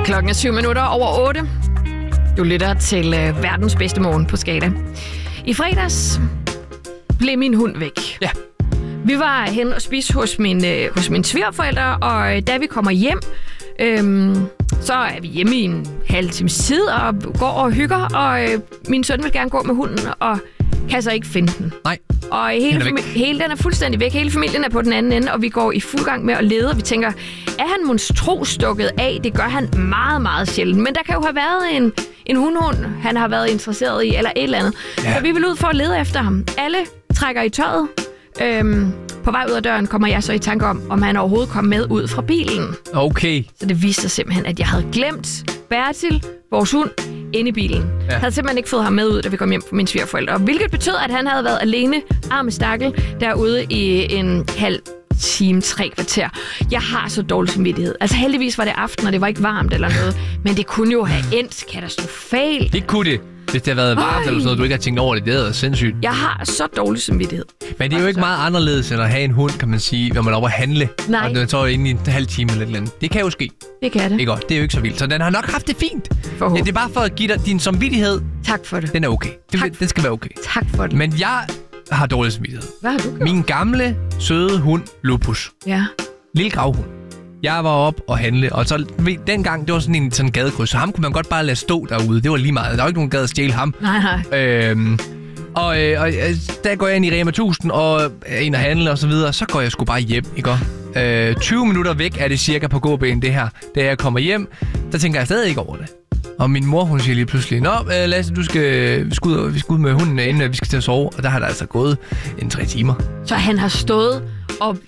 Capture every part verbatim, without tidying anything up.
Klokken er syv minutter over otte. Du lytter til øh, verdens bedste morgen på Skala. I fredags blev min hund væk. Ja. Vi var hen og spise hos, min, øh, hos mine svigerforældre, og øh, da vi kommer hjem, øh, så er vi hjemme i en halv times tid og går og hygger, og øh, min søn vil gerne gå med hunden, og kan så ikke finde den. Nej. Og hele, den er fami- hele den er fuldstændig væk. Hele familien er på den anden ende, og vi går i fuld gang med at lede. Vi tænker, er han monstro stukket af? Det gør han meget, meget sjældent. Men der kan jo have været en, en hundhund, han har været interesseret i, eller et eller andet. Ja. Så vi vil ud for at lede efter ham. Alle trækker i tøjet. Øhm, på vej ud af døren kommer jeg så i tanke om, om han overhovedet kom med ud fra bilen. Okay. Så det viste sig simpelthen, at jeg havde glemt Bertil, vores hund, inde i bilen. Ja. Jeg havde simpelthen ikke fået ham med ud, da vi kom hjem fra mine svigerforældre. Hvilket betød, at han havde været alene, arme stakkel, derude i en halv time, tre kvarter. Jeg har så dårlig samvittighed. Altså heldigvis var det aften, og det var ikke varmt eller noget. Men det kunne jo have endt katastrofalt. Det kunne det. Hvis det havde været varmt eller sådan noget, du ikke har tænkt over det, det havde været sindssygt. Jeg har så dårlig samvittighed. Men det er jo ikke meget anderledes end at have en hund, kan man sige, når man er oppe at handle. Nej. Og den tager inde i en halv time eller et eller andet. Det kan jo ske. Det kan det. Ikke godt. Det er jo ikke så vildt. Så den har nok haft det fint. Ja, det er bare for at give dig din samvittighed. Tak for det. Den er okay. Den, tak. den skal være okay. Tak for det. Men jeg har dårlig samvittighed. Hvad har du gjort? Min gamle, søde hund, Lupus. Ja. Lille gravhund. Jeg var op og handle, og så dengang, det var sådan en sådan gadekryds, så ham kunne man godt bare lade stå derude. Det var lige meget. Der var ikke nogen, der gad at stjæle ham. Nej, nej. Øhm, og, øh, og der går jeg ind i Rema tusind og ind og handle og så videre, så går jeg sgu bare hjem, ikke? Øh, tyve minutter væk er det cirka på gåben, det her. Da jeg kommer hjem, der tænker jeg stadig ikke over det. Og min mor, hun siger lige pludselig, nå, øh, Lasse, du skal, vi skal, ud, vi skal ud med hunden, inden vi skal til at sove. Og der har der altså gået en tre timer. Så han har stået og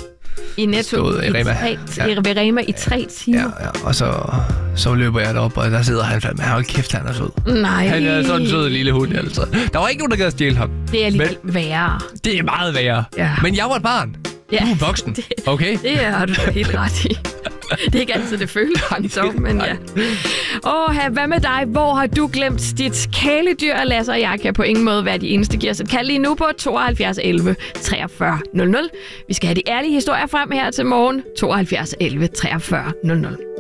i Netto Stået i Rema. Tre, ja. i Rema i tre timer. Ja, ja. Og så, så løber jeg derop, og der sidder han fandme. Hold kæft, han er sød. Nej. Han er sådan en sød lille hund, altså. Der var ikke nogen, der gad at stjæle ham. Det er alligevel værre. Det er meget værre. Ja. Men jeg var et barn. Ja. Du er voksen. Det, okay? Det har du helt ret i. Det er ikke altid, det føles så, men ja. Åh, hvad med dig? Hvor har du glemt dit kæledyr? Lasse og jeg kan på ingen måde være de eneste. Giver så kald lige nu på tooghalvfjerds elleve treogfyrre nul nul. Vi skal have de ærlige historier frem her til morgen. tooghalvfjerds elleve treogfyrre nul nul.